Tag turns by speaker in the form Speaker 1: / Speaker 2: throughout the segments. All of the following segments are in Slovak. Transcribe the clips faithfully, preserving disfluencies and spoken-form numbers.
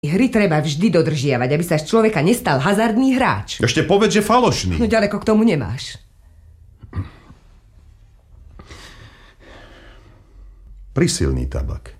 Speaker 1: Hry treba vždy dodržiavať, aby sa z človeka nestal hazardný hráč.
Speaker 2: Ešte povedz, že falošný.
Speaker 1: No ďaleko k tomu nemáš.
Speaker 2: Prisilný tabak.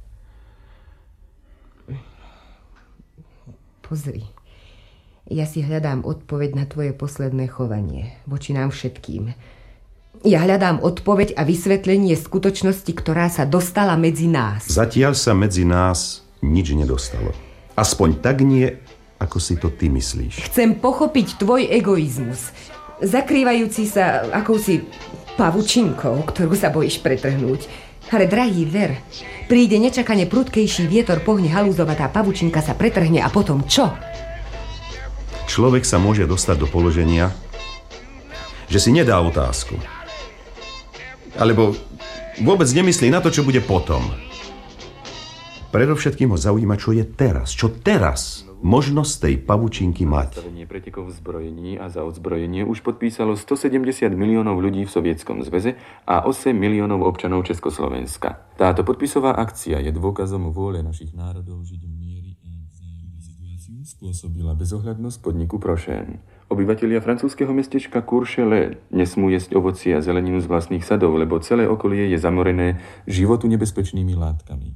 Speaker 1: Pozri. Ja si hľadám odpoveď na tvoje posledné chovanie voči nám všetkým. Ja hľadám odpoveď a vysvetlenie skutočnosti, ktorá sa dostala medzi nás.
Speaker 2: Zatiaľ sa medzi nás nič nedostalo. Aspoň tak nie, ako si to ty myslíš.
Speaker 1: Chcem pochopiť tvoj egoizmus, zakrývajúci sa akousi pavučinkou, ktorú sa bojíš pretrhnúť. Ale drahý, ver, príde nečakane prudkejší vietor, pohne halúzovatá pavučinka sa pretrhne a potom čo?
Speaker 2: Človek sa môže dostať do položenia, že si nedá otázku. Alebo vôbec nemyslí na to, čo bude potom. Predovšetkým ho zaujíma, čo je teraz. Čo teraz možnosť tej pavučinky mať.
Speaker 3: Zastavenie pretekov v zbrojení a za odzbrojenie už podpísalo stosedemdesiat miliónov ľudí v Sovietskom zväze a osem miliónov občanov Československa. Táto podpisová akcia je dôkazom vôle našich národov žiť v miery a vzájomnej situáciu spôsobila bezohľadnosť podniku Prošen. Obyvatelia francúzskeho mestečka Courchevel nesmú jesť ovocie a zeleninu z vlastných sadov, lebo celé okolie je zamorené životu nebezpečnými látkami.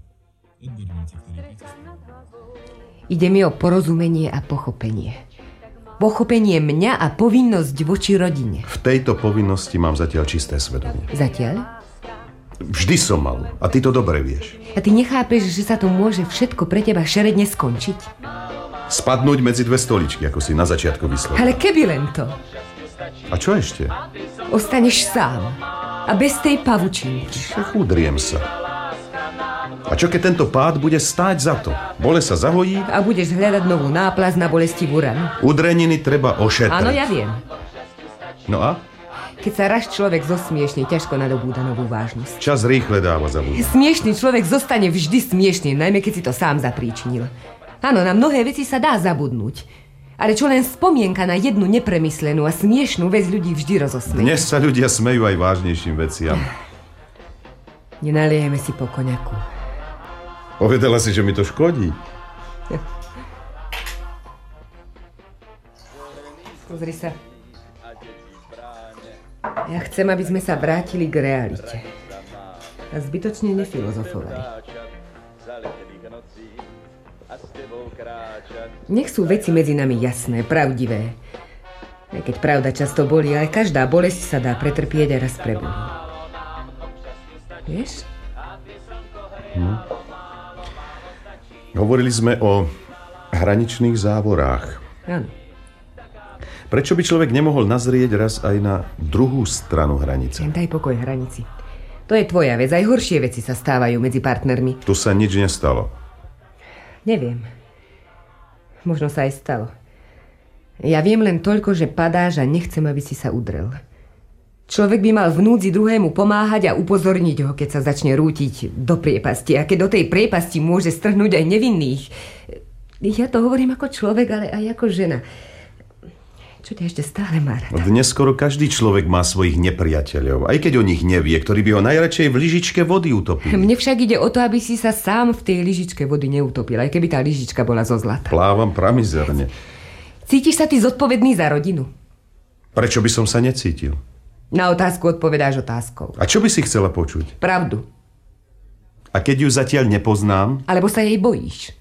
Speaker 1: Ide mi o porozumenie a pochopenie. Pochopenie mňa a povinnosť voči rodine.
Speaker 2: V tejto povinnosti mám zatiaľ čisté svedomie.
Speaker 1: Zatiaľ?
Speaker 2: Vždy som mal. A ty to dobre vieš.
Speaker 1: A ty nechápeš, že sa to môže všetko pre teba šeredne skončiť?
Speaker 2: Spadnúť medzi dve stoličky, ako si na začiatku vyslovil.
Speaker 1: Ale keby len to.
Speaker 2: A čo ešte?
Speaker 1: Ostaneš sám. A bez tej pavučinky.
Speaker 2: Však udriem sa. A čo keď tento pád bude stáť za to? Bolesť sa zahojí?
Speaker 1: A budeš hľadať novú náplaz na bolestivú ranu.
Speaker 2: Udreniny treba ošetriť.
Speaker 1: Áno, ja viem.
Speaker 2: No a?
Speaker 1: Keď sa raz človek zosmiešne, ťažko nadobúda novú vážnosť.
Speaker 2: Čas rýchle dáva za ľudí.
Speaker 1: Smiešný človek zostane vždy smiešný, najmä keď si to sám zapríčinil. Áno, na mnohé veci sa dá zabudnúť. Ale čo len spomienka na jednu nepremyslenú a smiešnú vec ľudí vždy rozosmeje.
Speaker 2: Dnes sa ľudia smejú aj vážnejším veciam.
Speaker 1: Nenaliejeme si po koňaku.
Speaker 2: Povedala si, že mi to škodí.
Speaker 1: Pozri sa. Ja chcem, aby sme sa vrátili k realite. A zbytočne nefilozofovali. Nech sú veci medzi nami jasné, pravdivé. Aj keď pravda často bolí, ale každá bolesť sa dá pretrpieť a raz prebolí. Vieš?
Speaker 2: Hm. Hovorili sme o hraničných závorách.
Speaker 1: Áno.
Speaker 2: Prečo by človek nemohol nazrieť raz aj na druhú stranu hranice?
Speaker 1: Daj pokoj hranici. To je tvoja vec. Aj horšie veci sa stávajú medzi partnermi.
Speaker 2: Tu sa nič nestalo.
Speaker 1: Neviem. Možno sa aj stalo. Ja viem len toľko, že padáš a nechcem, aby si sa udrel. Človek by mal v núdzi druhému pomáhať a upozorniť ho, keď sa začne rútiť do priepasti. A keď do tej priepasti môže strhnúť aj nevinných. Ja to hovorím ako človek, ale aj ako žena. Čo ťa ešte stále má rada?
Speaker 2: Dnes skoro každý človek má svojich nepriateľov, aj keď o nich nevie, ktorý by ho najradšej v lyžičke vody utopil.
Speaker 1: Mne však ide o to, aby si sa sám v tej lyžičke vody neutopil, aj keby tá lyžička bola zo zlata.
Speaker 2: Plávam pramizerne.
Speaker 1: Cítiš sa ty zodpovedný za rodinu?
Speaker 2: Prečo by som sa necítil?
Speaker 1: Na otázku odpovedáš otázkou.
Speaker 2: A čo by si chcela počuť?
Speaker 1: Pravdu.
Speaker 2: A keď ju zatiaľ nepoznám?
Speaker 1: Alebo sa jej bojíš?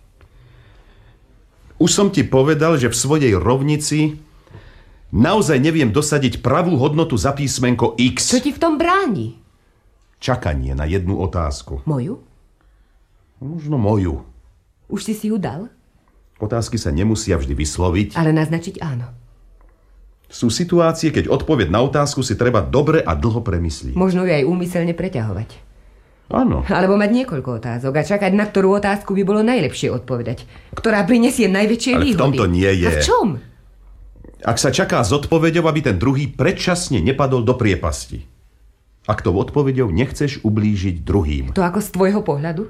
Speaker 2: Už som ti povedal, že v svojej rovnici naozaj neviem dosadiť pravú hodnotu za písmenko X.
Speaker 1: Čo ti v tom bráni?
Speaker 2: Čakanie na jednu otázku.
Speaker 1: Moju?
Speaker 2: Možno moju.
Speaker 1: Už si si ju dal?
Speaker 2: Otázky sa nemusia vždy vysloviť.
Speaker 1: Ale naznačiť áno.
Speaker 2: Sú situácie, keď odpoveď na otázku si treba dobre a dlho premyslieť.
Speaker 1: Možno ju aj úmyselne preťahovať.
Speaker 2: Áno.
Speaker 1: Alebo mať niekoľko otázok a čakať, na ktorú otázku by bolo najlepšie odpovedať. Ktorá prinesie najväčšie
Speaker 2: Ale
Speaker 1: výhody.
Speaker 2: Ale v tomto nie je.
Speaker 1: A v čom?
Speaker 2: Ak sa čaká s odpoveďou, aby ten druhý predčasne nepadol do priepasti. Ak tou odpoveďou nechceš ublížiť druhým.
Speaker 1: To ako z tvojho pohľadu?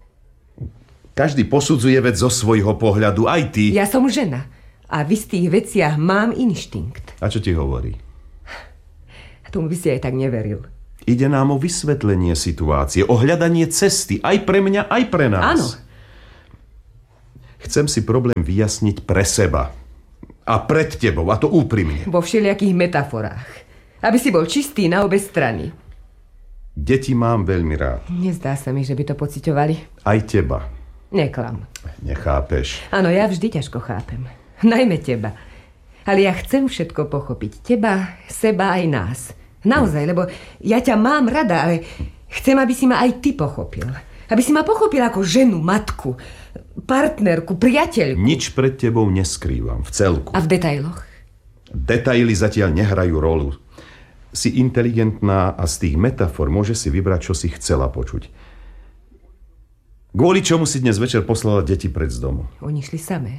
Speaker 2: Každý posudzuje vec zo svojho pohľadu, aj ty.
Speaker 1: Ja som žena a v istých veciach mám inštinkt.
Speaker 2: A čo ti hovorí?
Speaker 1: Tomu by si aj tak neveril.
Speaker 2: Ide nám o vysvetlenie situácie, o hľadanie cesty, aj pre mňa, aj pre nás.
Speaker 1: Áno.
Speaker 2: Chcem si problém vyjasniť pre seba. A pred tebou, a to úprimne.
Speaker 1: Vo všelijakých metaforách. Aby si bol čistý na obe strany.
Speaker 2: Deti mám veľmi rád.
Speaker 1: Nezdá sa mi, že by to pociťovali.
Speaker 2: Aj teba.
Speaker 1: Neklam.
Speaker 2: Nechápeš.
Speaker 1: Áno, ja vždy ťažko chápem. Najmä teba. Ale ja chcem všetko pochopiť. Teba, seba aj nás. Naozaj, lebo ja ťa mám rada, ale chcem, aby si ma aj ty pochopil. Aby si ma pochopil ako ženu, matku, partnerku, priateľku.
Speaker 2: Nič pred tebou neskrývam, v celku.
Speaker 1: A v detailoch?
Speaker 2: Detaily zatiaľ nehrajú rolu. Si inteligentná a z tých metafor môže si vybrať, čo si chcela počuť. Kvôli čomu si dnes večer poslala deti pred z domu?
Speaker 1: Oni šli samé.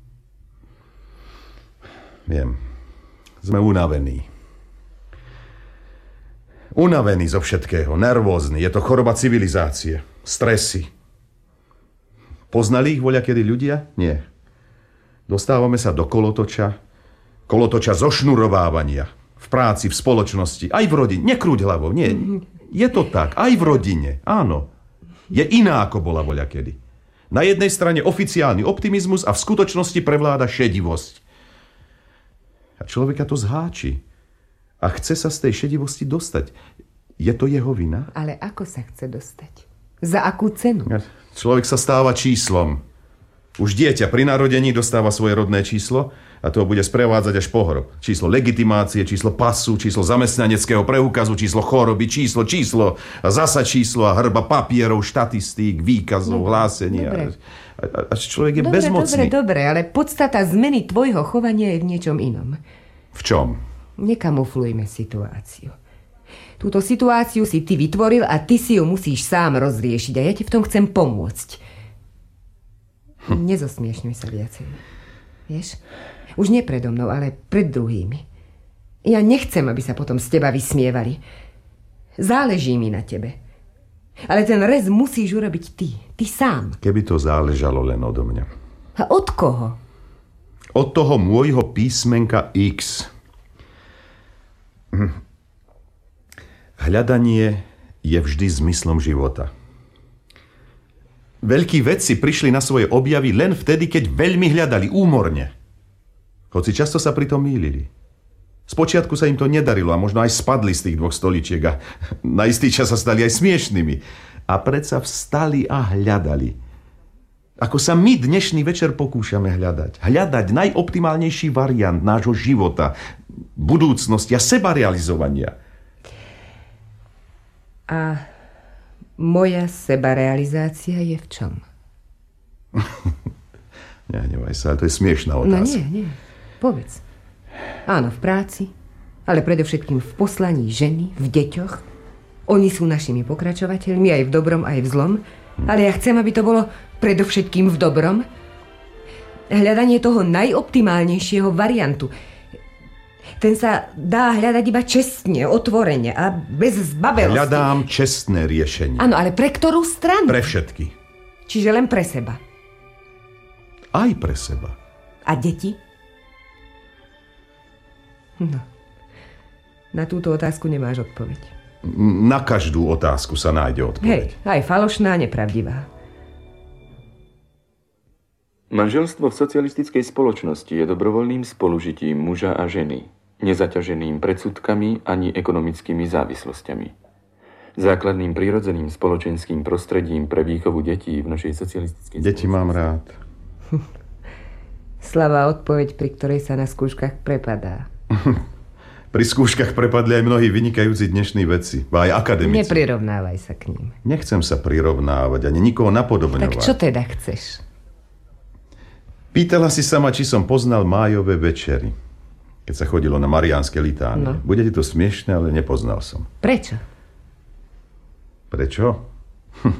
Speaker 2: Viem. Sme unavení. Unavení zo všetkého, nervózni. Je to choroba civilizácie. Stresy. Poznali ich voľakedy ľudia? Nie. Dostávame sa do kolotoča. Kolotoča zošnurovávania. V práci, v spoločnosti, aj v rodine. Nekrúť hlavou, nie. Je to tak, aj v rodine, áno. Je iná, ako bola voľakedy. Na jednej strane oficiálny optimizmus a v skutočnosti prevláda šedivosť. A človeka to zháči. A chce sa z tej šedivosti dostať. Je to jeho vina?
Speaker 1: Ale ako sa chce dostať? Za akú cenu?
Speaker 2: Človek sa stáva číslom. Už dieťa pri narodení dostáva svoje rodné číslo a to bude sprevádzať až po hrob. Číslo legitimácie, číslo pasu, číslo zamestnaneckého preukazu, číslo choroby, číslo, číslo a zasa číslo a hrba papierov, štatistík, výkazov, hlásení. A, a človek je
Speaker 1: dobre,
Speaker 2: bezmocný.
Speaker 1: Dobre, dobre, ale podstata zmeny tvojho chovania je v niečom inom.
Speaker 2: V čom?
Speaker 1: Nekamuflujme situáciu. Túto situáciu si ty vytvoril a ty si ju musíš sám rozriešiť a ja ti v tom chcem pomôcť. Hm. Nezosmiešňuj sa viacej. Vieš? Už nie predo mnou, ale pred druhými. Ja nechcem, aby sa potom z teba vysmievali. Záleží mi na tebe. Ale ten rez musíš urobiť ty. Ty sám.
Speaker 2: Keby to záležalo len odo mňa.
Speaker 1: A od koho?
Speaker 2: Od toho môjho písmenka X. Hm. Hľadanie je vždy zmyslom života. Veľkí vedci prišli na svoje objavy len vtedy, keď veľmi hľadali, úmorne. Hoci často sa pritom mýlili. Spočiatku sa im to nedarilo a možno aj spadli z tých dvoch stoličiek a na istý čas sa stali aj smiešnými. A predsa vstali a hľadali. Ako sa my dnešný večer pokúšame hľadať. Hľadať najoptimálnejší variant nášho života, budúcnosti a sebarealizovania.
Speaker 1: A moja sebarealizácia je v čom?
Speaker 2: Nehnevaj sa, ale to je smiešná otázka.
Speaker 1: No nie, nie. Povedz. Áno, v práci, ale predovšetkým v poslaní ženy, v deťoch. Oni sú našimi pokračovateľmi aj v dobrom, aj v zlom. Ale ja chcem, aby to bolo predovšetkým v dobrom. Hľadanie toho najoptimálnejšieho variantu. Ten sa dá hľadať iba čestne, otvorene a bez zbabelosti.
Speaker 2: Hľadám čestné riešenie.
Speaker 1: Áno, ale pre ktorú stranu?
Speaker 2: Pre všetky.
Speaker 1: Čiže len pre seba.
Speaker 2: Aj pre seba.
Speaker 1: A deti? No. Na túto otázku nemáš odpoveď.
Speaker 2: Na každú otázku sa nájde odpoveď.
Speaker 1: Hej, aj falošná, nepravdivá.
Speaker 3: Manželstvo v socialistickej spoločnosti je dobrovoľným spolužitím muža a ženy, nezaťaženým predsudkami ani ekonomickými závislosťami. Základným prirodzeným spoločenským prostredím pre výchovu detí v našej socialistickej spoločnosti.
Speaker 2: Deti mám rád.
Speaker 1: Slabá odpoveď, pri ktorej sa na skúškach prepadá.
Speaker 2: Pri skúškach prepadli aj mnohí vynikajúci dnešní vedci, aj akademici.
Speaker 1: Neprirovnávaj sa k ním.
Speaker 2: Nechcem sa prirovnávať, ani nikoho napodobňovať.
Speaker 1: Tak čo teda chceš?
Speaker 2: Pýtala si sa ma, či som poznal májové večery, keď sa chodilo na mariánske litánie. No. Bude ti to smiešne, ale nepoznal som.
Speaker 1: Prečo?
Speaker 2: Prečo? Hm.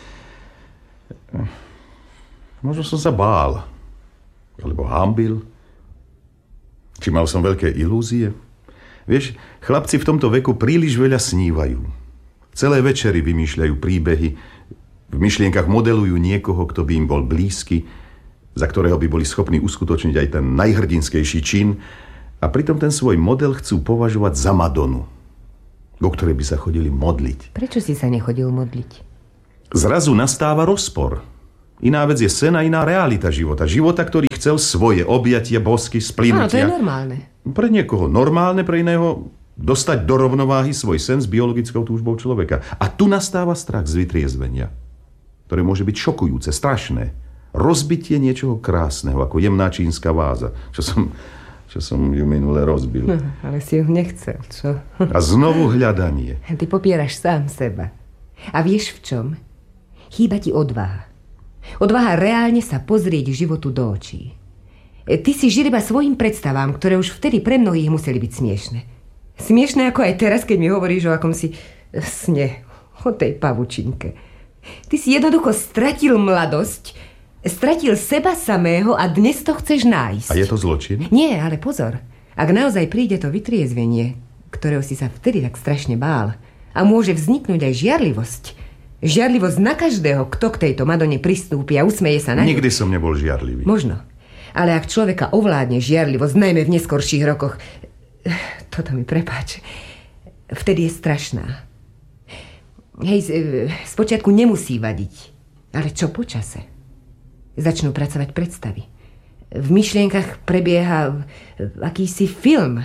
Speaker 2: Možno som sa bál. Alebo hambil. Či mal som veľké ilúzie. Vieš, chlapci v tomto veku príliš veľa snívajú. Celé večery vymýšľajú príbehy, v myšlienkach modelujú niekoho, kto by im bol blízky, za ktorého by boli schopní uskutočniť aj ten najhrdinskejší čin, a pritom ten svoj model chcú považovať za Madonu, do ktorej by sa chodili modliť.
Speaker 1: Prečo si sa nechodil modliť?
Speaker 2: Zrazu nastáva rozpor. Iná vec je sen a iná realita života. Života, ktorý chcel svoje objatia, bosky, splynutia.
Speaker 1: Áno, to je normálne.
Speaker 2: Pre niekoho normálne, pre iného dostať do rovnováhy svoj sen s biologickou túžbou človeka. A tu nastáva strach z vytriezvenia, ktoré môže byť šokujúce, strašné. Rozbitie niečoho krásneho, ako jemná čínska váza, čo som, čo som ju minule rozbil.
Speaker 1: No, ale si ju nechcel, čo?
Speaker 2: A znovu hľadanie.
Speaker 1: Ty popieraš sám seba. A vieš v čom? Chýba ti odvaha. Odvaha reálne sa pozrieť životu do očí. Ty si žil iba svojim predstavám, ktoré už vtedy pre mnohých museli byť smiešne. Smiešne ako aj teraz, keď mi hovoríš o akomsi sne, o tej pavučinke. Ty si jednoducho stratil mladosť, stratil seba samého a dnes to chceš nájsť.
Speaker 2: A je to zločin?
Speaker 1: Nie, ale pozor. Ak naozaj príde to vytriezvenie, ktorého si sa vtedy tak strašne bál, a môže vzniknúť aj žiarlivosť, žiarlivosť na každého, kto k tejto Madone pristúpi a usmeje sa na ňu.
Speaker 2: Nikdy som nebol žiarlivý.
Speaker 1: Možno. Ale ak človeka ovládne žiarlivosť, najmä v neskorších rokoch, toto mi prepáč, vtedy je strašná. Hej, spočiatku nemusí vadiť. Ale čo po čase? Začnú pracovať predstavy. V myšlienkach prebieha akýsi film.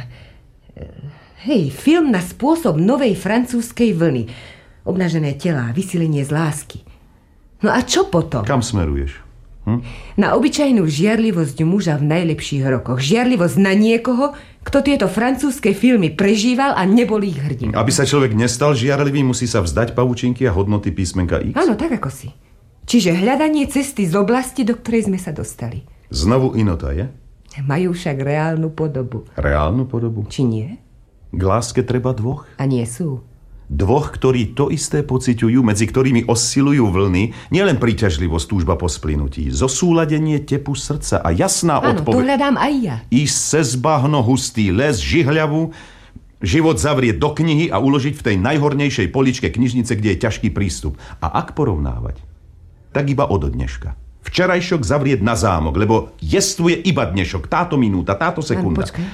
Speaker 1: Hej, film na spôsob novej francúzskej vlny. Obnažené telá, vysilenie z lásky. No a čo potom?
Speaker 2: Kam smeruješ? Hm?
Speaker 1: Na obyčajnú žiarlivosť muža v najlepších rokoch. Žiarlivosť na niekoho, kto tieto francúzske filmy prežíval a nebol ich hrdin.
Speaker 2: Aby sa človek nestal žiarlivý, musí sa vzdať pavučinky a hodnoty písmenka X?
Speaker 1: Áno, tak ako si. Čiže hľadanie cesty z oblasti, do ktorej sme sa dostali.
Speaker 2: Znovu inota, je?
Speaker 1: Majú však reálnu podobu.
Speaker 2: Reálnu podobu?
Speaker 1: Či nie?
Speaker 2: K láske treba dvoch?
Speaker 1: A nie sú.
Speaker 2: Dvoch, ktorí to isté pociťujú, medzi ktorými oscilujú vlny, nielen príťažlivosť, túžba po splynutí, zosúladenie tepu srdca a jasná
Speaker 1: odpoveď. Áno, to hľadám aj ja.
Speaker 2: Ísť cez bahno, hustý les, žihľavu, život zavrieť do knihy a uložiť v tej najhornejšej poličke knižnice, kde je ťažký prístup. A ak porovnávať, tak iba od dneška. Včerajšok zavrieť na zámok, lebo jestvuje iba dnešok, táto minúta, táto sekunda.
Speaker 1: Áno, počkaj.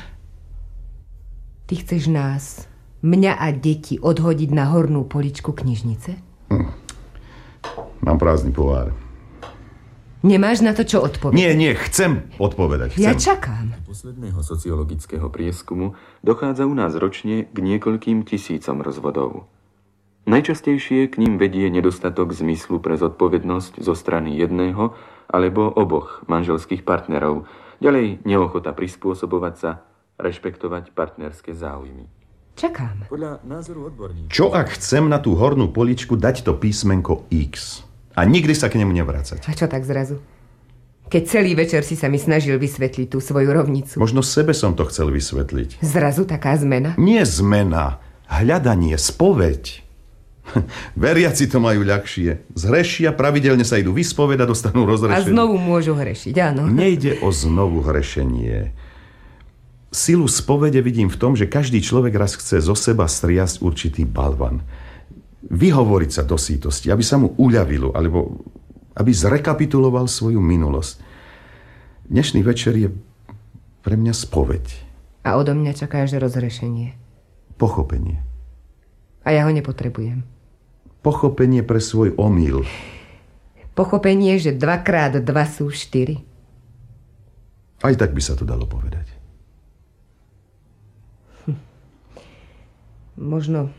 Speaker 1: Ty chceš nás... mňa a deti odhodiť na hornú poličku knižnice?
Speaker 2: Hm. Mám prázdny pohár.
Speaker 1: Nemáš na to, čo odpovedať?
Speaker 2: Nie, nie, chcem odpovedať. Chcem.
Speaker 1: Ja čakám.
Speaker 3: Posledného sociologického prieskumu dochádza u nás ročne k niekoľkým tisícom rozvodov. Najčastejšie k ním vedie nedostatok zmyslu pre zodpovednosť zo strany jedného alebo oboch manželských partnerov. Ďalej neochota prispôsobovať sa, rešpektovať partnerské záujmy.
Speaker 1: Čakám.
Speaker 3: Podľa názoru odborníkov...
Speaker 2: Čo ak chcem na tú hornú poličku dať to písmenko X a nikdy sa k nemu nevracať?
Speaker 1: A čo tak zrazu? Keď celý večer si sa mi snažil vysvetliť tú svoju rovnicu.
Speaker 2: Možno sebe som to chcel vysvetliť.
Speaker 1: Zrazu taká zmena?
Speaker 2: Nie zmena, hľadanie, spoveď. Veriaci to majú ľahšie. Zhrešia, pravidelne sa idú vyspovedať, dostanú rozhrešenie.
Speaker 1: A znovu môžu hrešiť, áno.
Speaker 2: Nejde o znovu hrešenie. Silu spovede vidím v tom, že každý človek raz chce zo seba striasť určitý balvan. Vyhovoriť sa do sítosti, aby sa mu uľavilo, alebo aby zrekapituloval svoju minulosť. Dnešný večer je pre mňa spoveď.
Speaker 1: A odo mňa čakáš rozhrešenie.
Speaker 2: Pochopenie.
Speaker 1: A ja ho nepotrebujem.
Speaker 2: Pochopenie pre svoj omyl.
Speaker 1: Pochopenie, že dvakrát dva sú štyri.
Speaker 2: Aj tak by sa to dalo povedať.
Speaker 1: Hm. Možno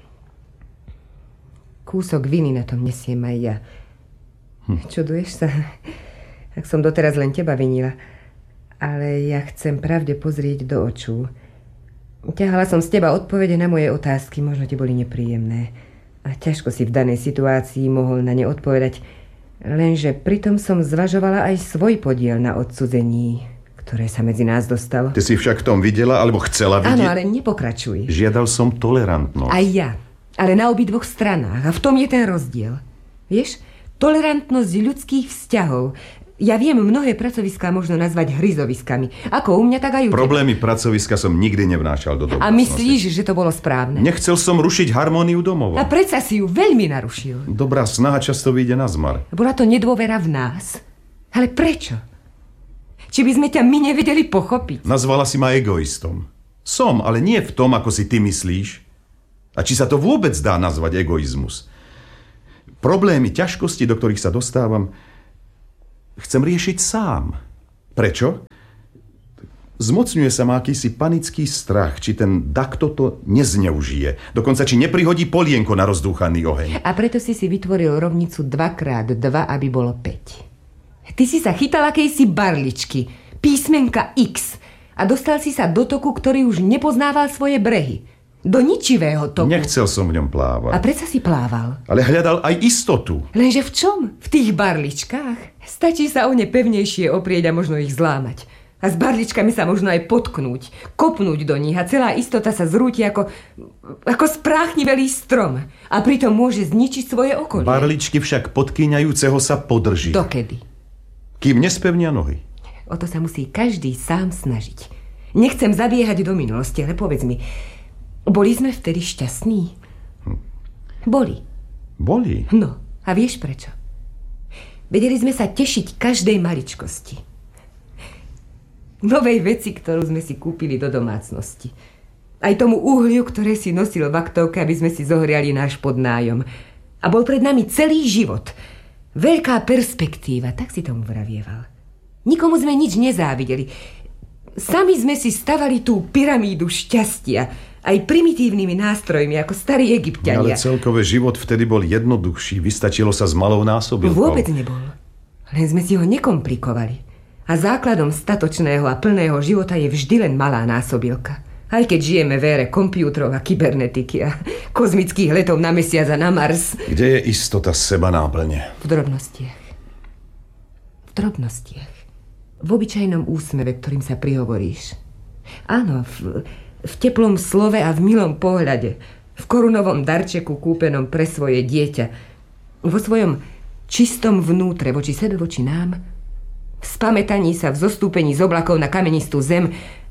Speaker 1: kúsok viny na tom nesiem aj ja. Hm. Čuduješ sa? Tak som doteraz len teba vinila. Ale ja chcem pravde pozrieť do očú. Ťahala som z teba odpovede na moje otázky, možno ti boli nepríjemné. A ťažko si v danej situácii mohol na ne odpovedať. Lenže pritom som zvažovala aj svoj podiel na odcudzení, ktoré sa medzi nás dostalo.
Speaker 2: Ty si však v tom videla, alebo chcela vidieť?
Speaker 1: Áno, ale nepokračuj.
Speaker 2: Žiadal som tolerantnosť.
Speaker 1: Aj ja, ale na obidvoch stranách. A v tom je ten rozdiel. Vieš, tolerantnosť ľudských vzťahov. Ja viem, mnohé pracoviská možno nazvať hryzoviskami. Ako u mňa, tak aj u teba.
Speaker 2: Problémy pracoviska som nikdy nevnášal do domácnosti.
Speaker 1: A myslíš, že to bolo správne?
Speaker 2: Nechcel som rušiť harmóniu domova.
Speaker 1: A predsa si ju veľmi narušil.
Speaker 2: Dobrá snaha často vyjde na zmar.
Speaker 1: Bola to nedôvera v nás. Ale prečo? Či by sme ťa my nevedeli pochopiť?
Speaker 2: Nazvala si ma egoistom. Som, ale nie v tom, ako si ty myslíš. A či sa to vôbec dá nazvať egoizmus? Problémy, ťažkosti, do ktorých sa dostávam, chcem riešiť sám. Prečo? Zmocňuje sa ma akýsi panický strach, či ten dakto to nezneužije. Dokonca, či neprihodí polienko na rozdúchaný oheň.
Speaker 1: A preto si si vytvoril rovnicu dva krát dva, aby bolo päť. Ty si sa chytal akejsi barličky, písmenka X, a dostal si sa do toku, ktorý už nepoznával svoje brehy. Do ničivého toku.
Speaker 2: Nechcel som v ňom plávať.
Speaker 1: A predsa si plával.
Speaker 2: Ale hľadal aj istotu.
Speaker 1: Lenže v čom? V tých barličkách? Stačí sa o ne pevnejšie oprieť a možno ich zlámať. A s barličkami sa možno aj potknúť, kopnúť do nich a celá istota sa zrúti ako, ako spráchnivelý strom. A pritom môže zničiť svoje okolie.
Speaker 2: Barličky však podkýňajúceho sa podrží.
Speaker 1: Dokedy?
Speaker 2: Kým nespevnia nohy.
Speaker 1: O to sa musí každý sám snažiť. Nechcem zabiehať do minulosti, ale povedz mi, boli sme vtedy šťastní? Hm. Boli.
Speaker 2: Boli?
Speaker 1: No, a vieš prečo? Vedeli sme sa tešiť každej maličkosti. Novej veci, ktorú sme si kúpili do domácnosti. Aj tomu uhliu, ktoré si nosil v aktovke, aby sme si zohriali náš podnájom. A bol pred nami celý život. Veľká perspektíva, tak si tomu vravieval. Nikomu sme nič nezávideli. Sami sme si stavali tú pyramídu šťastia, aj primitívnymi nástrojmi, ako starí Egypťania.
Speaker 2: Ale celkové život vtedy bol jednoduchší. Vystačilo sa s malou násobilkou.
Speaker 1: Vôbec nebol. Len sme si ho nekomplikovali. A základom statočného a plného života je vždy len malá násobilka. Aj keď žijeme v ére kompjútrov a kybernetiky a kozmických letov na mesiac a na Mars.
Speaker 2: Kde je istota seba náplne?
Speaker 1: V drobnostiach. V drobnostiach. V obyčajnom úsmeve, ktorým sa prihovoríš. Áno, v, v teplom slove a v milom pohľade. V korunovom darčeku kúpenom pre svoje dieťa. Vo svojom čistom vnútre, voči sebe, voči nám. V spamätaní sa, v zostúpení z oblakov na kamenistú zem.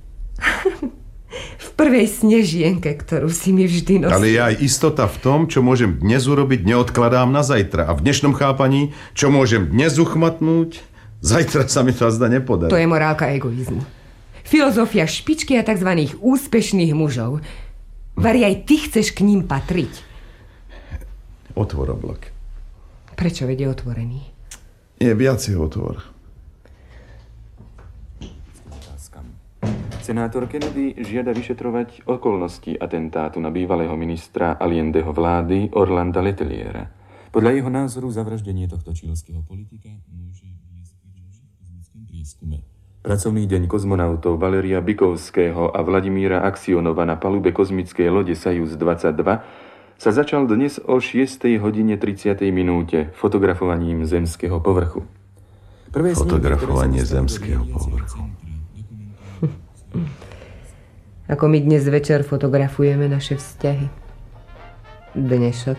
Speaker 1: V prvej snežienke, ktorú si mi vždy nosil.
Speaker 2: Ale je aj istota v tom, čo môžem dnes urobiť, neodkladám na zajtra. A v dnešnom chápaní, čo môžem dnes uchmatnúť, zajtra sa mi to azda nepodarí.
Speaker 1: To je morálka egoizmu. Filozofia špičky a tzv. Úspešných mužov. Vari, aj ty chceš k ním patriť.
Speaker 2: Otvor oblak.
Speaker 1: Prečo vedie otvorený?
Speaker 2: Je viacej otvor.
Speaker 3: Senátor Kennedy žiada vyšetrovať okolnosti atentátu na bývalého ministra Allendeho vlády Orlanda Leteliera. Podľa jeho názoru zavraždenie tohto čílskeho politika môže viesť k kozmickom prieskume. Pracovný deň kozmonautov Valeria Bikovského a Vladimíra Aksionova na palube kozmickej lode Sajus dvadsaťdva sa začal dnes o šiestej hodine tridsiatej minúte fotografovaním zemského povrchu.
Speaker 2: Prvé Fotografovanie zemského povrchu.
Speaker 1: Ako my dnes večer fotografujeme naše vzťahy. Dnešok.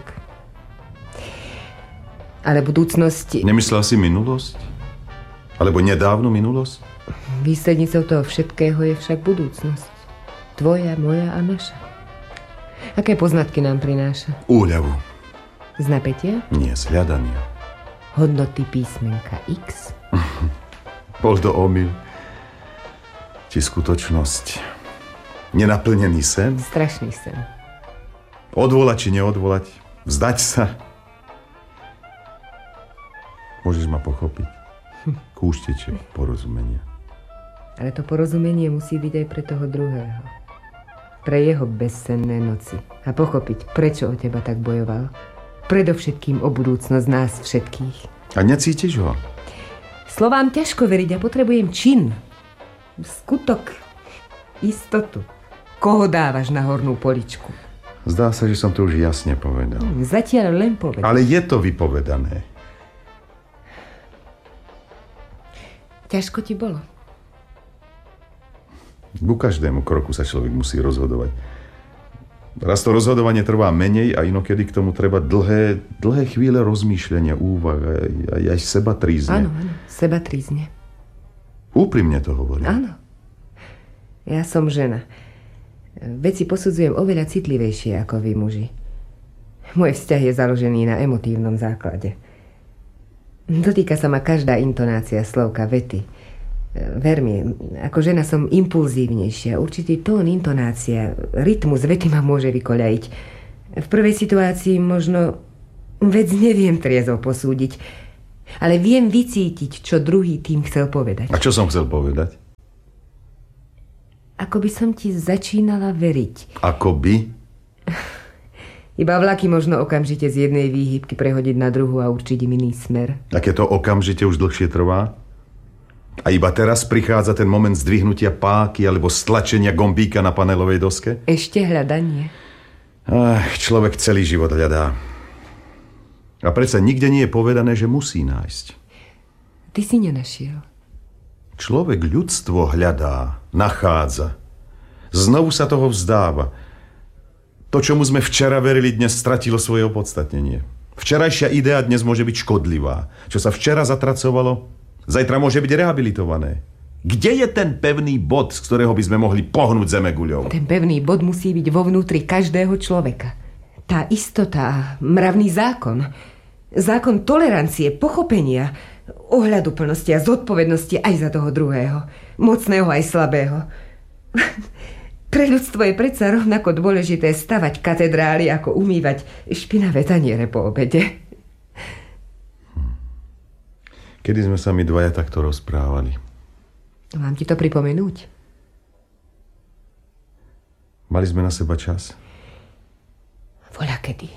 Speaker 1: Ale budúcnosť...
Speaker 2: Nemyslel si minulosť? Alebo nedávnu minulosť?
Speaker 1: Výslednicou toho všetkého je však budúcnosť. Tvoja, moja a naša. Aké poznatky nám prináša?
Speaker 2: Úľavu.
Speaker 1: Z napätia?
Speaker 2: Nie, z hľadania.
Speaker 1: Hodnoty písmenka X?
Speaker 2: Bol to omyl. Či skutočnosť. Nenaplnený sen?
Speaker 1: Strašný sen.
Speaker 2: Odvolať či neodvolať? Vzdať sa? Môžeš ma pochopiť. Kúšteče porozumenia.
Speaker 1: Ale to porozumenie musí byť aj pre toho druhého. Pre jeho bezsenné noci. A pochopiť, prečo o teba tak bojoval. Predovšetkým o budúcnosť nás všetkých.
Speaker 2: A necítiš ho?
Speaker 1: Slovám ťažko veriť a potrebujem čin. Skutok. Istotu. Koho dávaš na hornú poličku?
Speaker 2: Zdá sa, že som to už jasne povedal.
Speaker 1: Zatiaľ len povedal.
Speaker 2: Ale je to vypovedané.
Speaker 1: Ťažko ti bolo?
Speaker 2: Ku každému kroku sa človek musí rozhodovať. Raz to rozhodovanie trvá menej a inokedy k tomu treba dlhé, dlhé chvíle rozmýšľania, úvah, aj, aj seba trízne.
Speaker 1: Áno, áno, seba trízne.
Speaker 2: Úprimne to hovorím.
Speaker 1: Áno. Ja som žena. Veci posudzujem oveľa citlivejšie ako vy, muži. Môj vzťah je založený na emotívnom základe. Dotýka sa ma každá intonácia slovka, vety. Ver mi, ako žena som impulzívnejšia. Určitý tón, intonácia, rytmus vety ma môže vykoľajiť. V prvej situácii možno vec neviem triezvo posúdiť, Ale viem vycítiť, čo druhý tým chcel povedať.
Speaker 2: A čo som chcel povedať?
Speaker 1: Ako by som ti začínala veriť.
Speaker 2: Ako by?
Speaker 1: Iba vlaky možno okamžite z jednej výhybky prehodiť na druhú a určiť im iný smer.
Speaker 2: Aké to okamžite už dlhšie trvá? A iba teraz prichádza ten moment zdvihnutia páky alebo stlačenia gombíka na panelovej doske?
Speaker 1: Ešte hľadanie.
Speaker 2: Ach, človek celý život hľadá. A predsa nikde nie je povedané, že musí nájsť.
Speaker 1: Ty si nenašiel.
Speaker 2: Človek ľudstvo hľadá, nachádza. Znovu sa toho vzdáva. To, čomu sme včera verili, dnes stratilo svoje opodstatnenie. Včerajšia idea dnes môže byť škodlivá. Čo sa včera zatracovalo, zajtra môže byť rehabilitované. Kde je ten pevný bod, z ktorého by sme mohli pohnúť zemeguľou?
Speaker 1: Ten pevný bod musí byť vo vnútri každého človeka. Tá istota a mravný zákon. Zákon tolerancie, pochopenia, ohľaduplnosti a zodpovednosti aj za toho druhého. Mocného aj slabého. Pre ľudstvo je predsa rovnako dôležité stavať katedrály, ako umývať špinavé taniere po obede.
Speaker 2: Kedy sme sa my dvaja takto rozprávali?
Speaker 1: Mám ti to pripomenúť?
Speaker 2: Mali sme na seba čas?
Speaker 1: Voľakedy.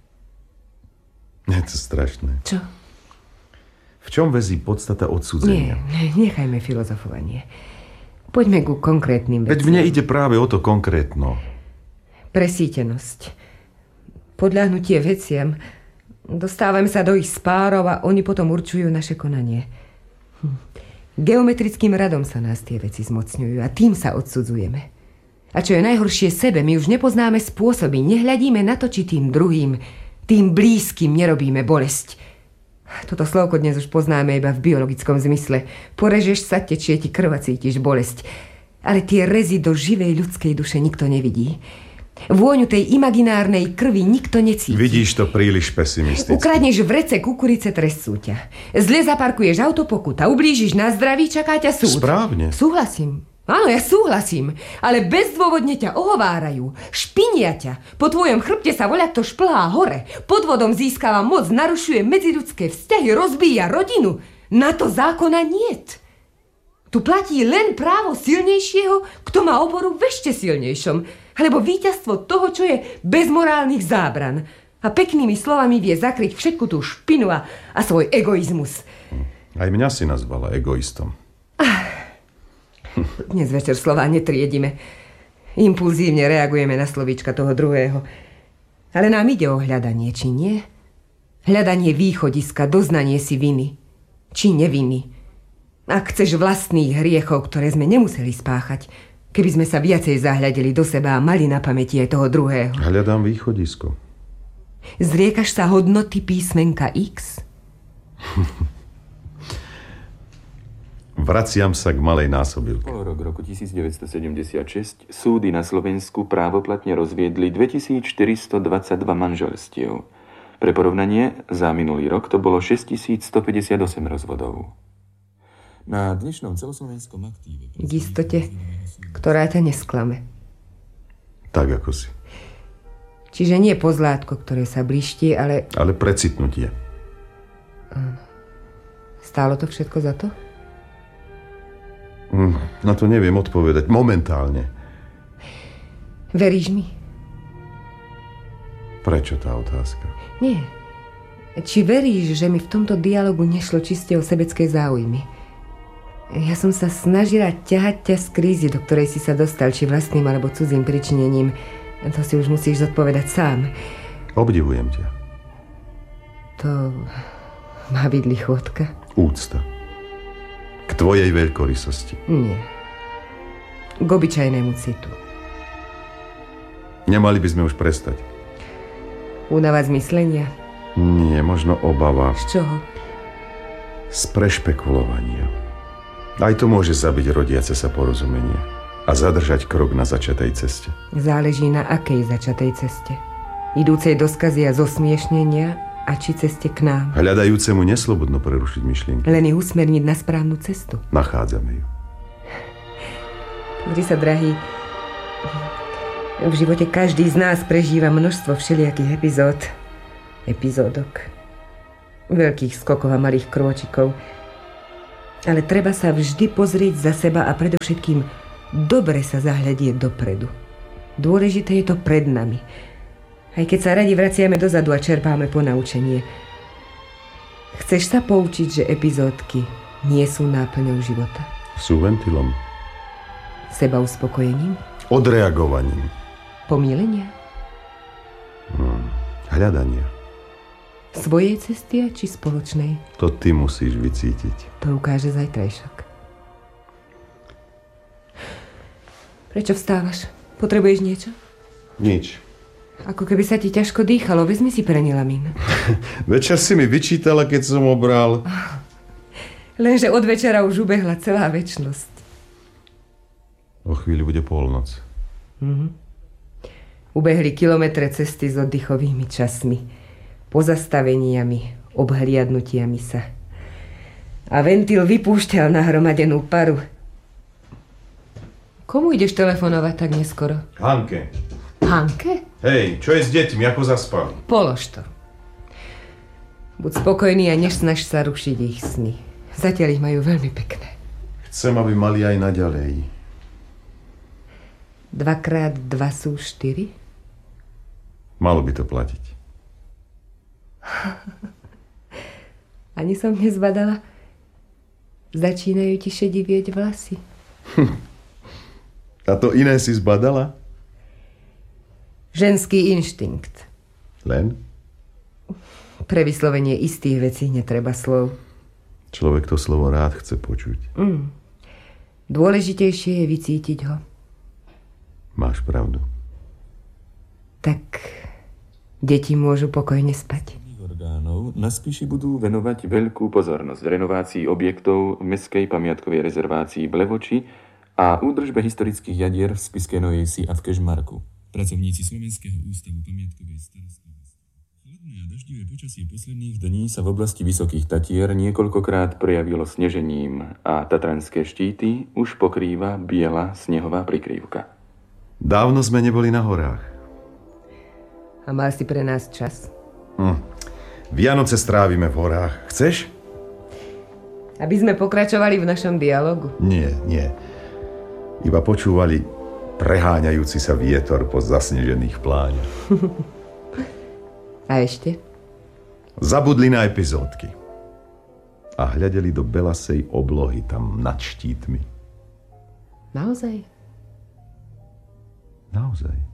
Speaker 2: Je to strašné.
Speaker 1: Čo?
Speaker 2: V čom väzí podstata odsúdenia?
Speaker 1: Nie, nechajme filozofovanie. Poďme ku konkrétnym veciam.
Speaker 2: Veď mne ide práve o to konkrétno.
Speaker 1: Presítenosť. Podľahnutie veciam. Dostávame sa do ich spárov a oni potom určujú naše konanie. Hm. Geometrickým radom sa nás tie veci zmocňujú a tým sa odsudzujeme. A čo je najhoršie sebe, my už nepoznáme spôsoby, nehľadíme na to, či tým druhým, tým blízkym nerobíme bolesť. Toto slovko dnes už poznáme iba v biologickom zmysle. Porežeš sa, tečie ti krv a cítiš bolesť. Ale tie rezy do živej ľudskej duše nikto nevidí. Vôňu tej imaginárnej krvi nikto necíti.
Speaker 2: Vidíš to príliš pesimisticky.
Speaker 1: Ukradneš vrece kukurice, trestú ťa. Zle zaparkuješ auto, pokuta. Ublížiš na zdraví, čaká ťa súd.
Speaker 2: Správne.
Speaker 1: Súhlasím. Áno, ja súhlasím, ale bezdôvodne ťa ohovárajú, špinia ťa, po tvojom chrbte sa voľak to šplhá hore, podvodom získava moc, narušuje medziľudské vzťahy, rozbíja rodinu. Na to zákona niet. Tu platí len právo silnejšieho, kto má oporu v ešte silnejšom, alebo víťazstvo toho, čo je bez morálnych zábran. A peknými slovami vie zakryť všetku tú špinu a, a svoj egoizmus.
Speaker 2: Aj mňa si nazvala egoistom.
Speaker 1: Dnes večer slová netriedime. Impulzívne reagujeme na slovíčka toho druhého. Ale nám ide o hľadanie, či nie? Hľadanie východiska, doznanie si viny. Či neviny. Ak chceš vlastných hriechov, ktoré sme nemuseli spáchať, keby sme sa viacej zahľadili do seba a mali na pamäti aj toho druhého.
Speaker 2: Hľadám východisko.
Speaker 1: Zriekaš sa hodnoty písmenka X?
Speaker 2: Vraciam sa k malej násobilke.
Speaker 3: Po rok roku devätnásťsedemdesiatšesť súdy na Slovensku právoplatne rozviedli dvetisícštyristodvadsaťdva manželstiev. Pre porovnanie, za minulý rok to bolo šesťtisícstopäťdesiatosem rozvodov. Na dnešnom celoslovenskom aktíve...
Speaker 1: K istote, ktorá ťa nesklame.
Speaker 2: Tak, ako si.
Speaker 1: Čiže nie pozlátko, ktoré sa blíšti, ale...
Speaker 2: Ale precitnutie.
Speaker 1: Stálo to všetko za to?
Speaker 2: Na to neviem odpovedať. Momentálne.
Speaker 1: Veríš mi?
Speaker 2: Prečo tá otázka?
Speaker 1: Nie. Či veríš, že mi v tomto dialogu nešlo čiste o sebecké záujmy? Ja som sa snažila ťahať ťa z krízy, do ktorej si sa dostal, či vlastným alebo cudzým pričinením. To si už musíš zodpovedať sám.
Speaker 2: Obdivujem ťa.
Speaker 1: To má byť lichvotka?
Speaker 2: Úcta. K tvojej veľkorysosti.
Speaker 1: Nie. K obyčajnému citu.
Speaker 2: Nemali by sme už prestať.
Speaker 1: Únava z myslenia?
Speaker 2: Nie, možno obava.
Speaker 1: Z čoho?
Speaker 2: Z prešpekulovania. Aj to môže zabiť rodiace sa porozumenie a zadržať krok na začatej ceste.
Speaker 1: Záleží na akej začatej ceste. Idúcej do skazy a zosmiešnenia, a či ceste k nám.
Speaker 2: Hľadajúcemu neslobodno prerušiť myšlienky.
Speaker 1: Len ich usmerniť na správnu cestu.
Speaker 2: Nachádzame ju.
Speaker 1: Pozri sa, drahý, v živote každý z nás prežíva množstvo všelijakých epizód. Epizódok. veľkých skokov a malých krôčikov. Ale treba sa vždy pozrieť za seba a predovšetkým dobre sa zahľadieť dopredu. Dôležité je to pred nami. Aj keď sa radi vraciame dozadu a čerpáme ponaučenie. Chceš sa poučiť, že epizódky nie sú náplňou života?
Speaker 2: Sú ventilom.
Speaker 1: Seba uspokojením?
Speaker 2: Odreagovaním.
Speaker 1: Pomílenia?
Speaker 2: Hmm. Hľadania.
Speaker 1: Svojej cesty či spoločnej?
Speaker 2: To ty musíš vycítiť.
Speaker 1: To ukáže zajtrajšok. Prečo vstávaš? Potrebuješ niečo?
Speaker 2: Nič.
Speaker 1: Ako keby sa ti ťažko dýchalo. Vezmi si prenilamín.
Speaker 2: Večer si mi vyčítala, keď som obral.
Speaker 1: Lenže od večera už ubehla celá večnosť.
Speaker 2: O chvíľu bude polnoc.
Speaker 1: Mhm. Ubehli kilometre cesty s oddychovými časmi, pozastaveniami, obhliadnutiami sa. A ventil vypúšťal nahromadenú paru. Komu ideš telefonovať tak neskoro?
Speaker 2: Hanke.
Speaker 1: Hanke?
Speaker 2: Hej, čo je s deťmi, ako zaspali?
Speaker 1: Polož to. Buď spokojný a nesnaž sa rušiť ich sny. Zatiaľ ich majú veľmi pekné.
Speaker 2: Chcem, aby mali aj naďalej.
Speaker 1: Dvakrát dva sú štyri?
Speaker 2: Malo by to platiť.
Speaker 1: Ani som nezbadala. Začínajú ti šedivieť vlasy.
Speaker 2: A to iné si zbadala?
Speaker 1: Ženský inštinkt.
Speaker 2: Len?
Speaker 1: Pre vyslovenie istých vecí netreba slov.
Speaker 2: Človek to slovo rád chce počuť.
Speaker 1: Mm. Dôležitejšie je vycítiť ho.
Speaker 2: Máš pravdu.
Speaker 1: Tak deti môžu pokojne spať.
Speaker 3: Orgánov na Spiši budú venovať veľkú pozornosť renovácii objektov v mestskej pamiatkovej rezervácii Blevoči a údržbe historických jadier v Spišskej Novej Vsi a v Kežmarku. Pracovníci Slovenského ústavu pamiatkovej starostlivosti. Chladné a daždivé počasie posledných dní sa v oblasti Vysokých Tatier niekoľkokrát prejavilo snežením a tatranské štíty už pokrýva biela snehová prikrývka.
Speaker 2: Dávno sme neboli na horách.
Speaker 1: A mal si pre nás čas?
Speaker 2: Hm. Vianoce strávime v horách. Chceš?
Speaker 1: Aby sme pokračovali v našom dialogu?
Speaker 2: Nie, nie. Iba počúvali preháňajúci sa vietor po zasnežených pláňach.
Speaker 1: A ešte?
Speaker 2: Zabudli na epizódky. A hľadeli do belasej oblohy tam nad štítmi.
Speaker 1: Naozaj?
Speaker 2: Naozaj.